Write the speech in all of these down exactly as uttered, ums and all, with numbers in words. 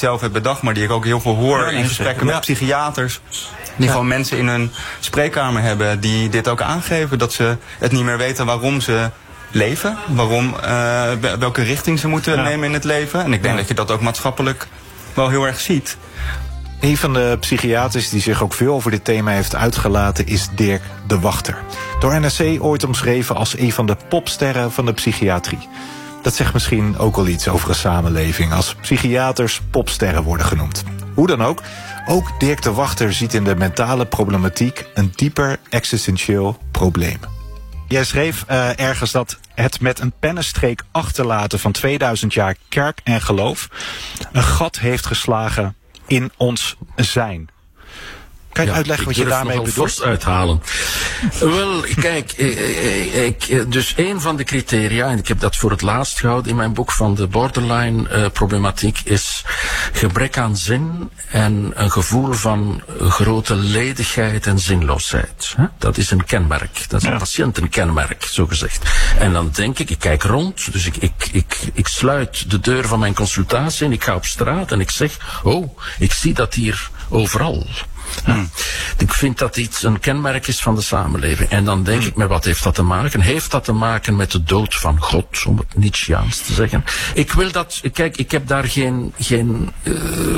zelf heb bedacht, maar die ik ook heel veel hoor Ja, nee, in gesprekken zeker. met Ja. psychiaters. Die Ja. gewoon mensen in hun spreekkamer hebben die dit ook aangeven. Dat ze het niet meer weten waarom ze leven. Waarom, uh, welke richting ze moeten Ja. nemen in het leven. En ik denk Ja. dat je dat ook maatschappelijk wel heel erg ziet. Een van de psychiaters die zich ook veel over dit thema heeft uitgelaten is Dirk de Wachter. Door N R C ooit omschreven als een van de popsterren van de psychiatrie. Dat zegt misschien ook al iets over een samenleving als psychiaters popsterren worden genoemd. Hoe dan ook, ook Dirk de Wachter ziet in de mentale problematiek een dieper existentieel probleem. Jij schreef uh, ergens dat het met een pennenstreek achterlaten van tweeduizend jaar kerk en geloof een gat heeft geslagen in ons zijn. Kan je Ja, uitleggen wat je daarmee bedoelt? Ik durf nogal fors uithalen. Wel, kijk, ik, ik, dus een van de criteria, en ik heb dat voor het laatst gehouden in mijn boek van de borderline uh, problematiek, is gebrek aan zin en een gevoel van grote ledigheid en zinloosheid. Dat is een kenmerk. Dat is een Ja. patiëntenkenmerk, zo gezegd. En dan denk ik, ik kijk rond, dus ik, ik, ik, ik sluit de deur van mijn consultatie en ik ga op straat en ik zeg, oh, ik zie dat hier overal. Hmm. Ik vind dat iets een kenmerk is van de samenleving. En dan denk hmm. ik, met wat heeft dat te maken? Heeft dat te maken met de dood van God, om het Nietzscheaans te zeggen? Ik wil dat, kijk, ik heb daar geen, geen uh,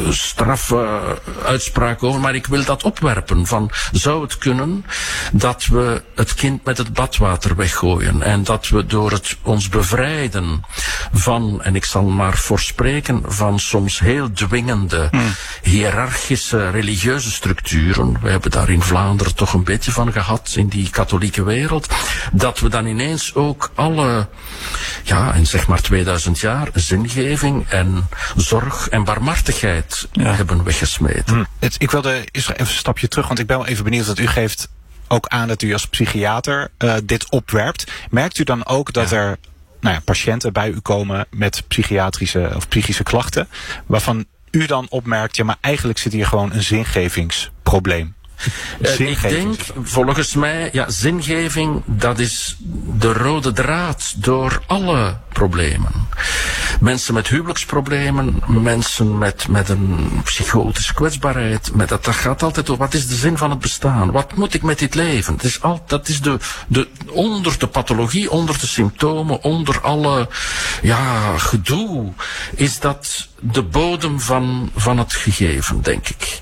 straffe uitspraak over, maar ik wil dat opwerpen. Van, zou het kunnen dat we het kind met het badwater weggooien en dat we door het ons bevrijden van, en ik zal maar voorspreken, van soms heel dwingende, hmm. hiërarchische, religieuze structuren. We hebben daar in Vlaanderen toch een beetje van gehad in die katholieke wereld. Dat we dan ineens ook alle, ja, in zeg maar tweeduizend jaar, zingeving en zorg en barmhartigheid ja. hebben weggesmeten. Hm. Het, ik wilde even een stapje terug, want ik ben wel even benieuwd dat u geeft ook aan dat u als psychiater uh, dit opwerpt. Merkt u dan ook dat ja. er nou ja, patiënten bij u komen met psychiatrische of psychische klachten, waarvan u dan opmerkt, ja, maar eigenlijk zit hier gewoon een zingevingsprobleem? Uh, ik denk, volgens mij, ja, zingeving, dat is de rode draad door alle problemen. Mensen met huwelijksproblemen, mensen met, met een psychotische kwetsbaarheid, met dat, dat gaat altijd over, wat is de zin van het bestaan? Wat moet ik met dit leven? Het is al, dat is de, de, onder de pathologie, onder de symptomen, onder alle, ja, gedoe, is dat de bodem van, van het gegeven, denk ik.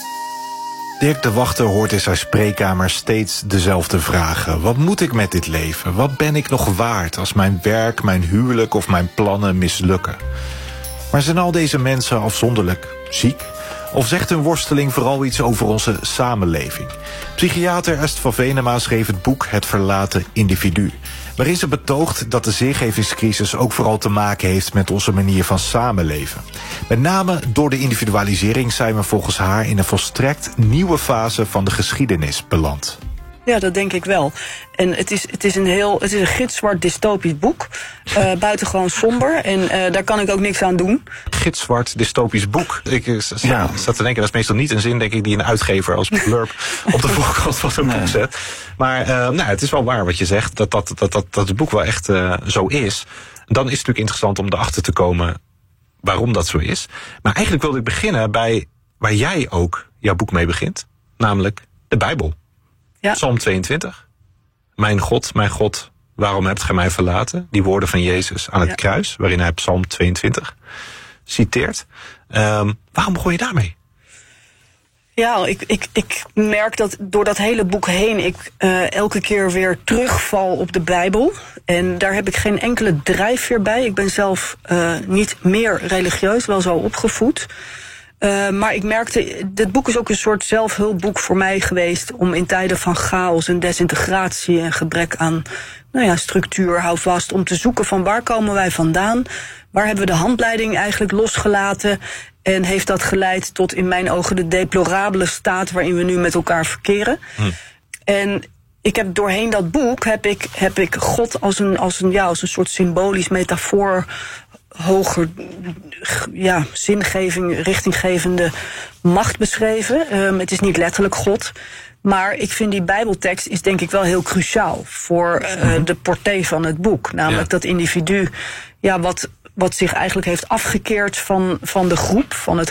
Dirk de Wachter hoort in zijn spreekkamer steeds dezelfde vragen. Wat moet ik met dit leven? Wat ben ik nog waard als mijn werk, mijn huwelijk of mijn plannen mislukken? Maar zijn al deze mensen afzonderlijk ziek? Of zegt hun worsteling vooral iets over onze samenleving? Psychiater Est van Venema schreef het boek Het Verlaten Individu, waarin ze betoogt dat de zingevingscrisis ook vooral te maken heeft met onze manier van samenleven. Met name door de individualisering zijn we volgens haar in een volstrekt nieuwe fase van de geschiedenis beland. Ja, dat denk ik wel. En het is, het is een heel, het is een gitzwart dystopisch boek. Uh, buitengewoon somber. En uh, daar kan ik ook niks aan doen. Gitzwart dystopisch boek. Ik uh, ja. zat te denken, dat is meestal niet een zin, denk ik, die een uitgever als blurb op de voorkant van zo'n nee. boek zet. Maar uh, nou, het is wel waar wat je zegt, dat, dat, dat, dat, dat het boek wel echt uh, zo is. Dan is het natuurlijk interessant om erachter te komen waarom dat zo is. Maar eigenlijk wilde ik beginnen bij waar jij ook jouw boek mee begint. Namelijk de Bijbel. Ja. Psalm tweeëntwintig. Mijn God, mijn God, waarom hebt gij mij verlaten? Die woorden van Jezus aan het ja. kruis, waarin hij Psalm tweeëntwintig citeert. Um, waarom begon je daarmee? Ja, ik, ik, ik merk dat door dat hele boek heen ik uh, elke keer weer terugval op de Bijbel. En daar heb ik geen enkele drijfveer bij. Ik ben zelf uh, niet meer religieus, wel zo opgevoed. Uh, maar ik merkte, dit boek is ook een soort zelfhulpboek voor mij geweest om in tijden van chaos en desintegratie en gebrek aan nou ja, structuur, hou vast, om te zoeken van waar komen wij vandaan, waar hebben we de handleiding eigenlijk losgelaten en heeft dat geleid tot in mijn ogen de deplorabele staat waarin we nu met elkaar verkeren. Hm. En ik heb doorheen dat boek heb ik, heb ik God als een, als een, ja, als een soort symbolisch metafoor, hoger ja, zingeving, richtinggevende macht beschreven. Um, het is niet letterlijk God. Maar ik vind die Bijbeltekst is denk ik wel heel cruciaal voor uh, de portée van het boek. Namelijk ja. dat individu ja, wat, wat zich eigenlijk heeft afgekeerd van, van de groep, van het